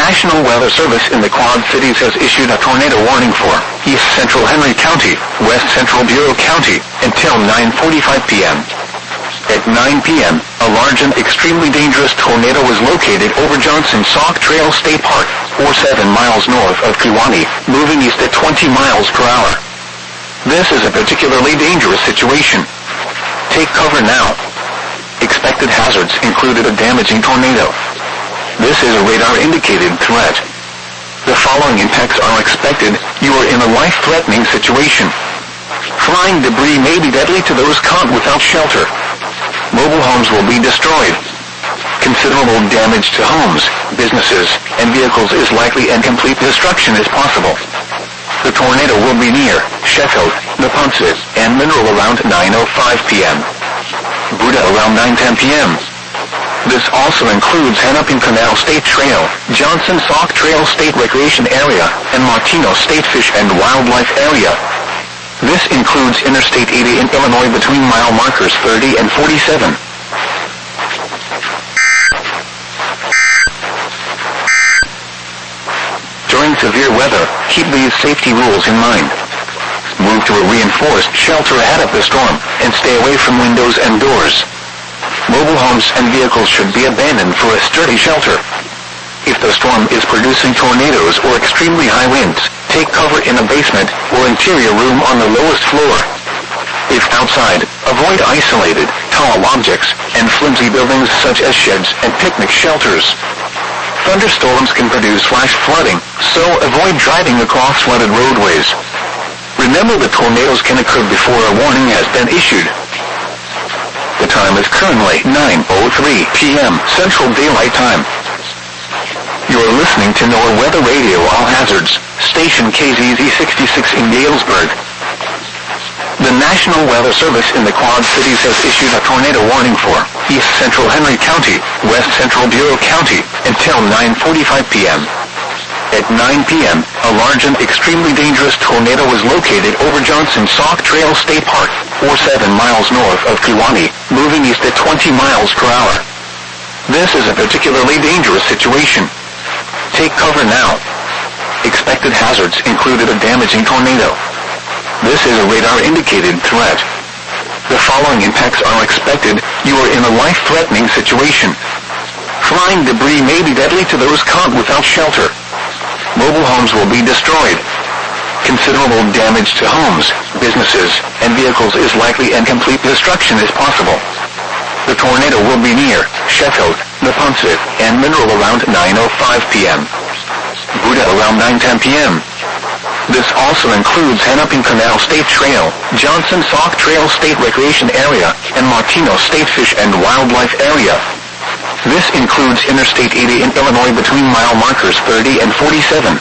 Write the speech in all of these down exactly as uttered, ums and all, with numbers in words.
National Weather Service in the Quad Cities has issued a tornado warning for East Central Henry County, West Central Bureau County, until nine forty-five p m At nine p m, a large and extremely dangerous tornado was located over Johnson Sauk Trail State Park, forty-seven miles north of Kewaunee, moving east at twenty miles per hour. This is a particularly dangerous situation. Take cover now. Expected hazards included a damaging tornado. This is a radar-indicated threat. The following impacts are expected. You are in a life-threatening situation. Flying debris may be deadly to those caught without shelter. Mobile homes will be destroyed. Considerable damage to homes, businesses, and vehicles is likely, and complete destruction is possible. The tornado will be near Sheffield, Neponset, and Mineral around nine oh five p m Buda around nine ten p m This also includes Hennepin Canal State Trail, Johnson Sauk Trail State Recreation Area, and Martino State Fish and Wildlife Area. This includes Interstate eighty in Illinois between mile markers thirty and forty-seven. During severe weather, keep these safety rules in mind. Move to a reinforced shelter ahead of the storm, and stay away from windows and doors. Mobile homes and vehicles should be abandoned for a sturdy shelter. If the storm is producing tornadoes or extremely high winds, take cover in a basement or interior room on the lowest floor. If outside, avoid isolated, tall objects and flimsy buildings such as sheds and picnic shelters. Thunderstorms can produce flash flooding, so avoid driving across flooded roadways. Remember that tornadoes can occur before a warning has been issued. The time is currently nine oh three p m Central Daylight Time. You're listening to NOAA Weather Radio All Hazards, station K Z Z sixty-six in Galesburg. The National Weather Service in the Quad Cities has issued a tornado warning for East Central Henry County, West Central Bureau County, until nine forty-five p m At nine p m, a large and extremely dangerous tornado was located over Johnson Sauk Trail State Park, forty-seven miles north of Kewaunee, moving east at twenty miles per hour. This is a particularly dangerous situation. Take cover now. Expected hazards included a damaging tornado. This is a radar-indicated threat. The following impacts are expected. You are in a life-threatening situation. Flying debris may be deadly to those caught without shelter. Mobile homes will be destroyed. Considerable damage to homes, businesses, and vehicles is likely, and complete destruction is possible. The tornado will be near Sheffield, Neponset, and Mineral around nine oh five p m Buda around nine ten p m This also includes Hennepin Canal State Trail, Johnson Sauk Trail State Recreation Area, and Martino State Fish and Wildlife Area. This includes Interstate eighty in Illinois between mile markers thirty and forty-seven.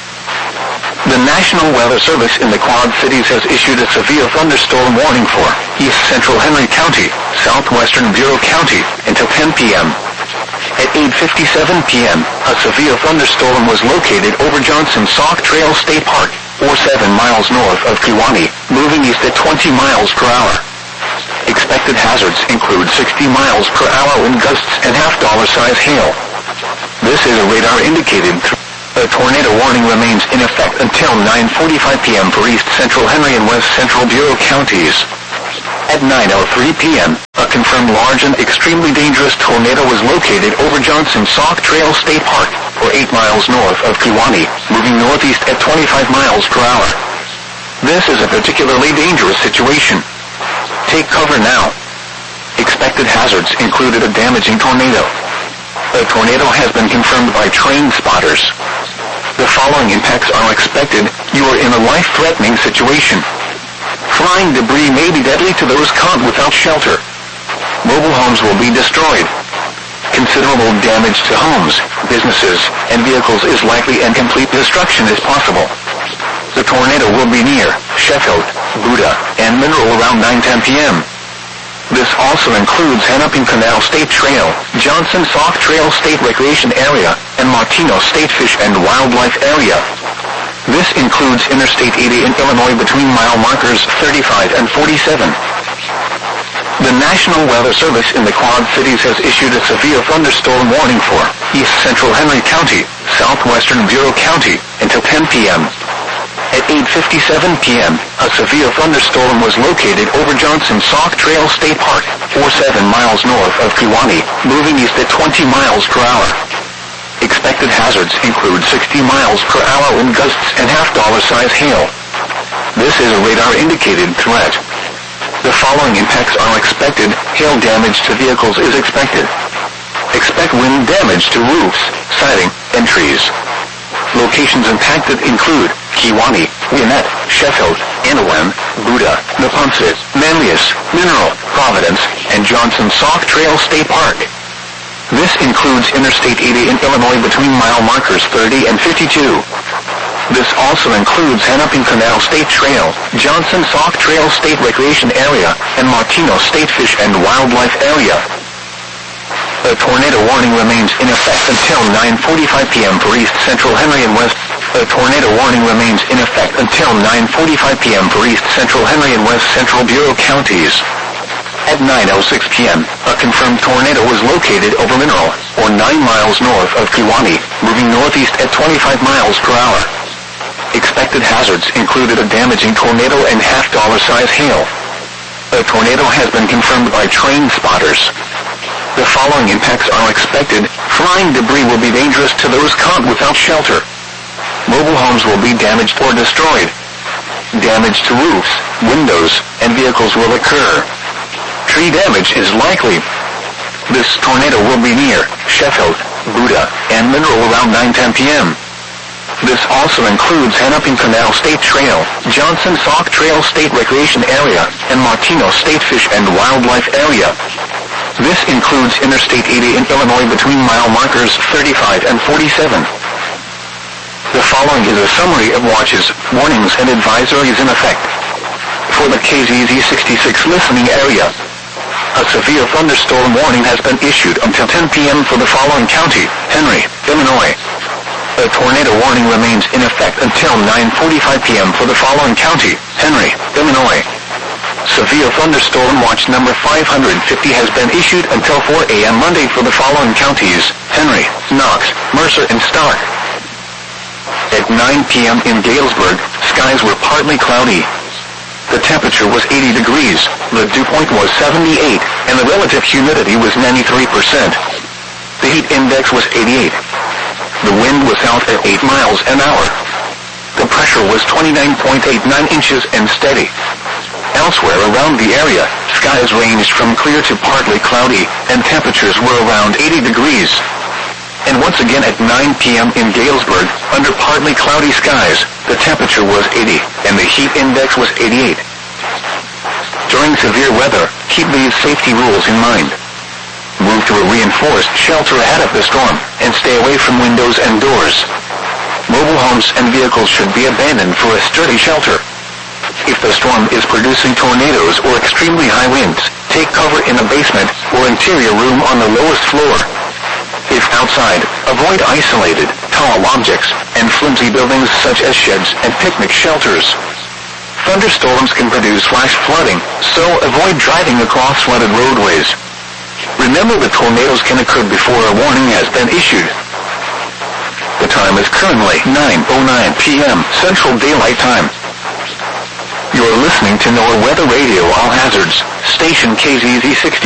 The National Weather Service in the Quad Cities has issued a severe thunderstorm warning for East Central Henry County, Southwestern Bureau County, until ten p m At eight fifty-seven p m, a severe thunderstorm was located over Johnson Sauk Trail State Park, forty-seven miles north of Kewaunee, moving east at twenty miles per hour. Expected hazards include sixty miles per hour wind gusts and half-dollar size hail. This is a radar-indicated threat. A tornado warning remains in effect until nine forty-five p m for East Central Henry and West Central Bureau counties. At nine oh three p m, a confirmed large and extremely dangerous tornado was located over Johnson Sauk Trail State Park, or eight miles north of Kewaunee, moving northeast at twenty-five miles per hour. This is a particularly dangerous situation. Take cover now. Expected hazards included a damaging tornado. A tornado has been confirmed by trained spotters. The following impacts are expected. You are in a life-threatening situation. Flying debris may be deadly to those caught without shelter. Mobile homes will be destroyed. Considerable damage to homes, businesses, and vehicles is likely, and complete destruction is possible. The tornado will be near Sheffield, Buda, and Mineral around nine ten p m This also includes Hennepin Canal State Trail, Johnson Sauk Trail State Recreation Area, and Martino State Fish and Wildlife Area. This includes Interstate eighty in Illinois between mile markers thirty-five and forty-seven. The National Weather Service in the Quad Cities has issued a severe thunderstorm warning for East Central Henry County, southwestern Bureau County, until ten p.m. At eight fifty-seven p.m., a severe thunderstorm was located over Johnson Sauk Trail State Park, forty-seven miles north of Kewaunee, moving east at twenty miles per hour. Expected hazards include sixty miles per hour wind gusts and half-dollar size hail. This is a radar-indicated threat. The following impacts are expected. Hail damage to vehicles is expected. Expect wind damage to roofs, siding, and trees. Locations impacted include Kewaunee, Gwinnett, Sheffield, Annawan, Buda, Neponset, Manlius, Mineral, Providence, and Johnson Sauk Trail State Park. This includes Interstate eighty in Illinois between mile markers thirty and fifty-two. This also includes Hennepin Canal State Trail, Johnson Sauk Trail State Recreation Area, and Martino State Fish and Wildlife Area. A tornado warning remains in effect until nine forty-five p.m. for East Central Henry and West. A tornado warning remains in effect until nine forty-five p.m. for East Central Henry and West Central Bureau counties. At nine oh six p.m., a confirmed tornado was located over Mineral, or nine miles north of Kewaunee, moving northeast at twenty-five miles per hour. Expected hazards included a damaging tornado and half-dollar size hail. A tornado has been confirmed by train spotters. The following impacts are expected. Flying debris will be dangerous to those caught without shelter. Mobile homes will be damaged or destroyed. Damage to roofs, windows, and vehicles will occur. Tree damage is likely. This tornado will be near Sheffield, Buda, and Mineral around nine ten p.m. This also includes Hennepin Canal State Trail, Johnson Sauk Trail State Recreation Area, and Martino State Fish and Wildlife Area. This includes Interstate eighty in Illinois between mile markers thirty-five and forty-seven. The following is a summary of watches, warnings, and advisories in effect. For the K Z Z sixty-six listening area, a severe thunderstorm warning has been issued until ten p.m. for the following county: Henry, Illinois. A tornado warning remains in effect until nine forty-five p.m. for the following county: Henry, Illinois. Severe thunderstorm watch number five hundred fifty has been issued until four a.m. Monday for the following counties: Henry, Knox, Mercer, and Stark. At nine p.m. in Galesburg, skies were partly cloudy. The temperature was eighty degrees, the dew point was seventy-eight, and the relative humidity was ninety-three percent. The heat index was eighty-eight. The wind was south at eight miles an hour. The pressure was twenty-nine point eight nine inches and steady. Elsewhere around the area, skies ranged from clear to partly cloudy, and temperatures were around eighty degrees. And once again at nine p.m. in Galesburg, under partly cloudy skies, the temperature was eighty, and the heat index was eighty-eight. During severe weather, keep these safety rules in mind. Move to a reinforced shelter ahead of the storm, and stay away from windows and doors. Mobile homes and vehicles should be abandoned for a sturdy shelter. If the storm is producing tornadoes or extremely high winds, take cover in a basement or interior room on the lowest floor. If outside, avoid isolated, tall objects, and flimsy buildings such as sheds and picnic shelters. Thunderstorms can produce flash flooding, so avoid driving across flooded roadways. Remember that tornadoes can occur before a warning has been issued. The time is currently nine oh nine p.m. Central Daylight Time. You're listening to NOAA Weather Radio All Hazards, station K Z Z sixty.